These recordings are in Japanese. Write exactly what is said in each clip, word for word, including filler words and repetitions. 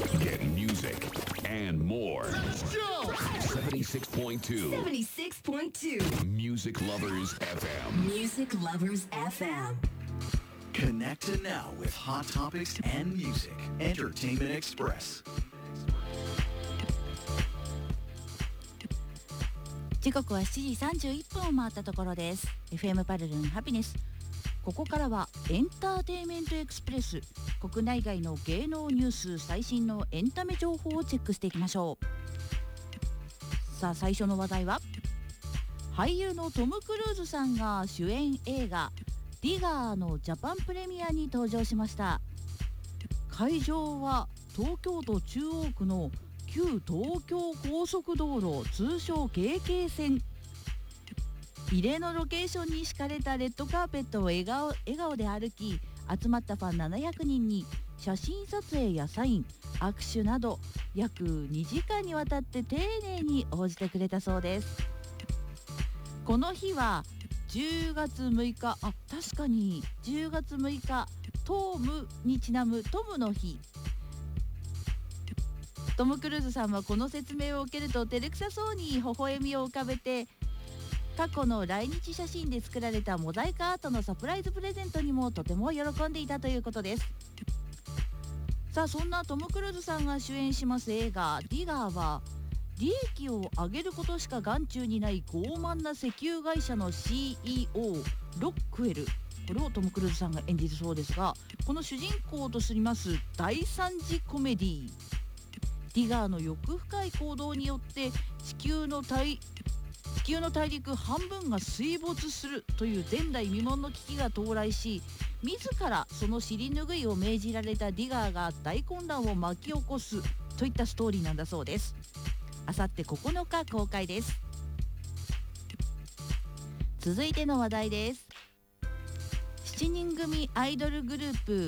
Get music and more. Let's go! seventy-six point two seventy-six point two Music Lovers エフエム Music Lovers エフエム Connect now with hot topics and music. Entertainment Express. 時刻はしちじさんじゅういっぷんを回ったところです。 エフエム パルルンハピネス。ここからはエンターテイメントエクスプレス。国内外の芸能ニュース、最新のエンタメ情報をチェックしていきましょう。さあ、最初の話題は俳優のトム・クルーズさんが主演映画ディガーのジャパンプレミアに登場しました。会場は東京都中央区の旧東京高速道路、通称 ケーケー 線。異例のロケーションに敷かれたレッドカーペットを笑顔、笑顔で歩き、集まったファンななひゃくにんに写真撮影やサイン、握手など約にじかんにわたって丁寧に応じてくれたそうです。この日はじゅうがつむいか、あ、確かにじゅうがつむいか、トムにちなむトムの日。トム・クルーズさんはこの説明を受けると照れくさそうに微笑みを浮かべて、過去の来日写真で作られたモザイクアートのサプライズプレゼントにもとても喜んでいたということです。さあ、そんなトム・クルーズさんが主演します映画ディガーは、利益を上げることしか眼中にない傲慢な石油会社の シーイーオー ロックウェル、これをトム・クルーズさんが演じるそうですが、この主人公と知ります第三次コメディディガーの欲深い行動によって地球の大地球の大陸半分が水没するという前代未聞の危機が到来し、自らその尻拭いを命じられたディガーが大混乱を巻き起こすといったストーリーなんだそうです。あさってここのか公開です。続いての話題です。しちにん組アイドルグループ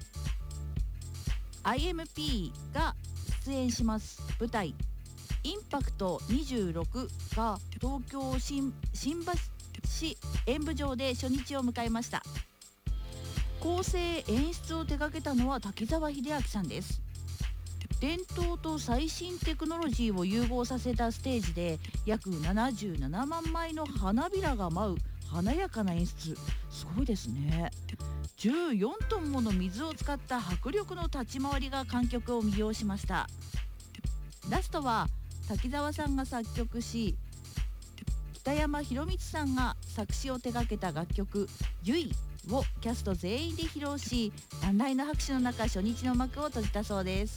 アイエムピー が出演します舞台インパクトにじゅうろくが東京 新, 新橋演舞場で初日を迎えました。構成演出を手掛けたのは滝沢秀明さんです。伝統と最新テクノロジーを融合させたステージで約ななじゅうななまんまいの花びらが舞う華やかな演出、すごいですね。じゅうよんトンもの水を使った迫力の立ち回りが観客を魅了しました。ラストは滝沢さんが作曲し、北山宏光さんが作詞を手掛けた楽曲「ゆい」をキャスト全員で披露し、万来の拍手の中初日の幕を閉じたそうです。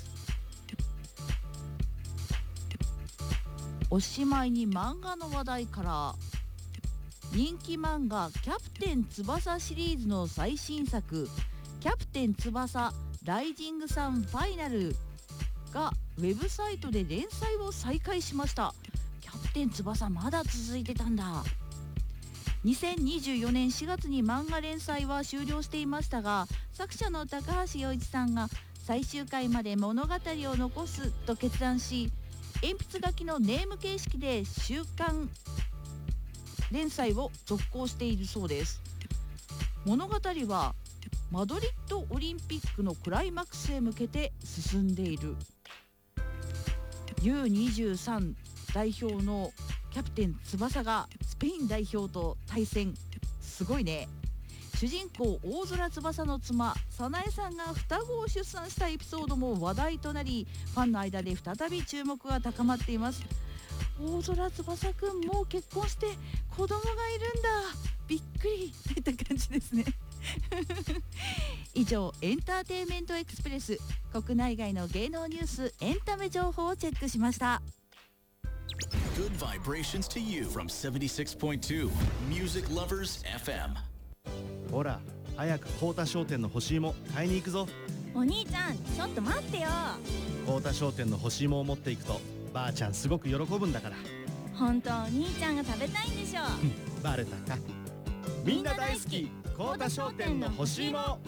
おしまいに漫画の話題から。人気漫画キャプテン翼シリーズの最新作キャプテン翼ライジングサンファイナルがウェブサイトで連載を再開しました。キャプテン翼まだ続いてたんだ。にせんにじゅうよねんしがつに漫画連載は終了していましたが、作者の高橋陽一さんが最終回まで物語を残すと決断し、鉛筆書きのネーム形式で週刊連載を続行しているそうです。物語はマドリッドオリンピックのクライマックスへ向けて進んでいる。 ユーにじゅうさん 代表のキャプテン翼がスペイン代表と対戦、すごいね。主人公大空翼の妻早苗さんが双子を出産したエピソードも話題となり、ファンの間で再び注目が高まっています。大空翼くんもう結婚して子供がいるんだ、びっくりといった感じですね以上、エンターテイメントエクスプレス、国内外の芸能ニュースエンタメ情報をチェックしました。 Good vibrations to you from セブンティシックスポイントツー Music Lovers エフエム。 ほら早く幸田商店の干し芋買いに行くぞ。 お兄ちゃんちょっと待ってよ。 幸田商店の干し芋を持っていくとばあちゃんすごく喜ぶんだから。 本当お兄ちゃんが食べたいんでしょバレたか。みんな大好き幸田商店の干し芋。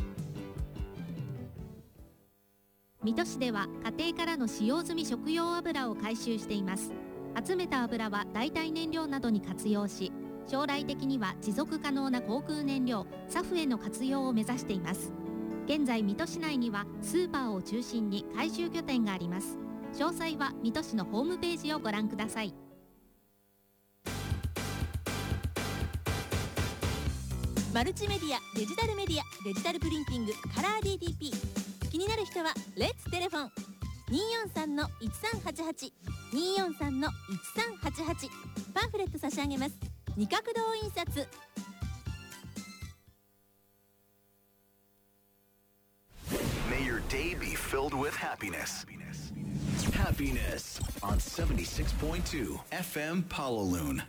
水戸市では家庭からの使用済み食用油を回収しています。集めた油は代替燃料などに活用し、将来的には持続可能な航空燃料サフへの活用を目指しています。 現在水戸市内にはスーパーを中心に回収拠点があります。詳細は水戸市のホームページをご覧ください。 マルチメディア、デジタルメディア、デジタルプリンティング、カラー ディーティーピー。 気になる人はレッツテレフォン にーよんさんのいちさんはちはち にーよんさんのいちさんはちはち。パンフレット差し上げます。二角堂印刷。 May your day be filled with happiness. Happiness on seventy-six point two エフエム Pawaloon。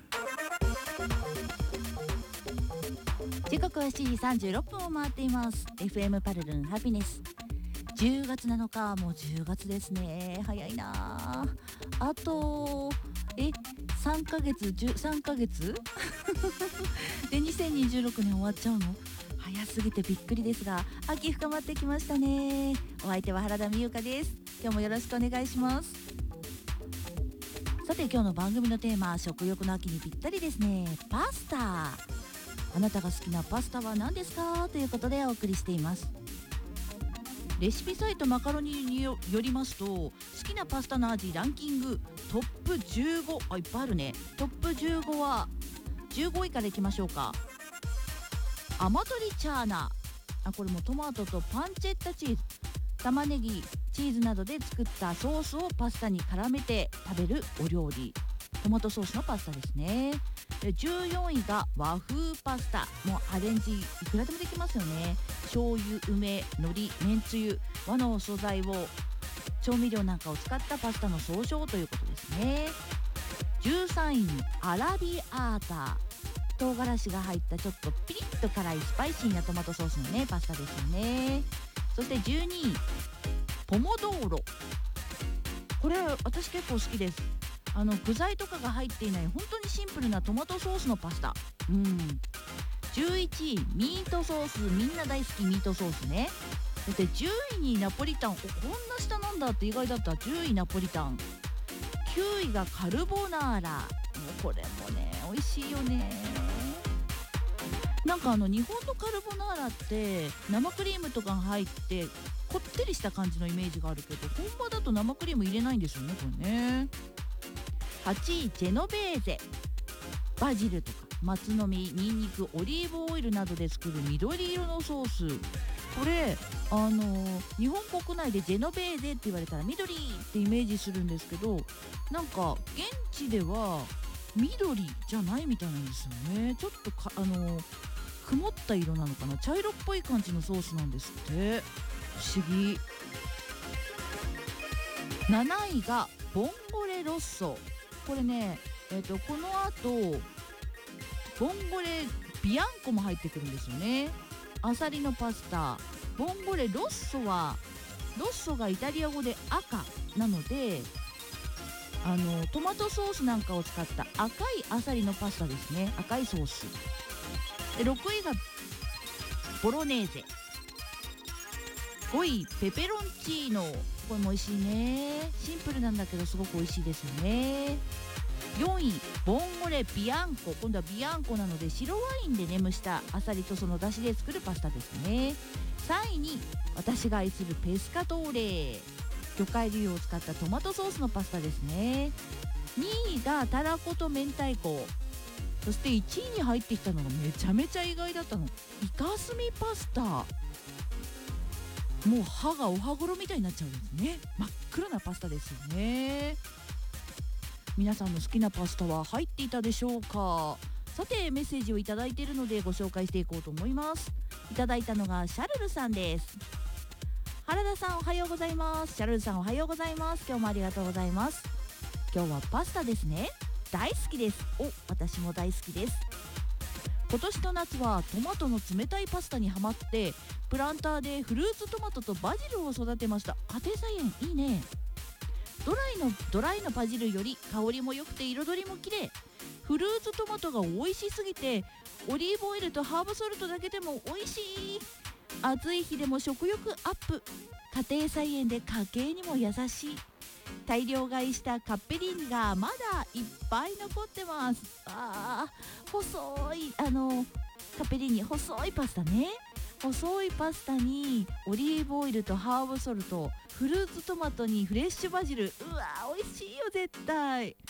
時刻はしちじさんじゅうろっぷんを回っています。 エフエム パルルンハピネス。じゅうがつなのか、もうじゅうがつですね。早いなあ。あとえさんかげつ、さんかげつでにせんにじゅうろくねん終わっちゃうの。早すぎてびっくりですが、秋深まってきましたね。お相手は原田美優香です。今日もよろしくお願いします。さて、今日の番組のテーマ、食欲の秋にぴったりですね。パスタ。あなたが好きなパスタは何ですかということでお送りしています。レシピサイトマカロニに よ, よりますと、好きなパスタの味ランキングトップじゅうご、あ、いっぱいあるね。トップじゅうごはじゅうごいからいきましょうか。アマトリチャーナ。あ、これもトマトとパンチェッタチーズ、玉ねぎ、チーズなどで作ったソースをパスタに絡めて食べるお料理。トマトソースのパスタですね。じゅうよんいが和風パスタ。もうアレンジいくらでもできますよね。醤油、梅、海苔、めんつゆ、和の素材を調味料なんかを使ったパスタの総称ということですね。じゅうさんいにアラビアータ。唐辛子が入ったちょっとピリッと辛いスパイシーなトマトソースのねパスタですよね。そしてじゅうにいポモドーロ。これ私結構好きです。あの具材とかが入っていない本当にシンプルなトマトソースのパスタ。うん。じゅういちいミートソース。みんな大好きミートソースね。そしてじゅういにナポリタン。お、こんな下なんだって意外だった。じゅういナポリタン。きゅういがカルボナーラ。もうこれもね美味しいよね。なんかあの日本のカルボナーラって生クリームとかが入ってこってりした感じのイメージがあるけど、本場だと生クリーム入れないんですよね、これね。はちいジェノベーゼ。バジルとか松の実、ニンニク、オリーブオイルなどで作る緑色のソース。これあのー、日本国内でジェノベーゼって言われたら緑ってイメージするんですけど、なんか現地では緑じゃないみたいなんですよね。ちょっとかあのー、曇った色なのかな、茶色っぽい感じのソースなんですって。不思議。なないがボンゴレロッソ。これね、えーと、この後ボンゴレビアンコも入ってくるんですよね。アサリのパスタ。ボンゴレロッソはロッソがイタリア語で赤なので、あのトマトソースなんかを使った赤いアサリのパスタですね。赤いソースで、ろくいがボロネーゼ。ごいペペロンチーノ。これも美味しいね。シンプルなんだけどすごく美味しいですよね。よんいボンゴレビアンコ。今度はビアンコなので白ワインでね蒸したアサリとその出汁で作るパスタですね。さんいに私が愛するペスカトーレ。魚介類を使ったトマトソースのパスタですね。にいがたらこと明太子。そしていちいに入ってきたのがめちゃめちゃ意外だったの。イカスミパスタ。もう歯がお歯黒みたいになっちゃうんですね。真っ黒なパスタですよね。皆さんの好きなパスタは入っていたでしょうか。さて、メッセージをいただいているのでご紹介していこうと思います。いただいたのがシャルルさんです。原田さんおはようございます。シャルルさんおはようございます。今日もありがとうございます。今日はパスタですね。大好きです。お、私も大好きです。今年の夏はトマトの冷たいパスタにハマって、プランターでフルーツトマトとバジルを育てました。家庭菜園いいね。ドライのドライのバジルより香りも良くて彩りも綺麗。フルーツトマトが美味しすぎて、オリーブオイルとハーブソルトだけでも美味しい。暑い日でも食欲アップ。家庭菜園で家計にも優しい。大量買いしたカッペリーニがまだいっぱい残ってます。あー、細いあのカッペリーニ、細いパスタね。 細いパスタにオリーブオイルとハーブソルト、フルーツトマトにフレッシュバジル。うわー美味しいよ絶対。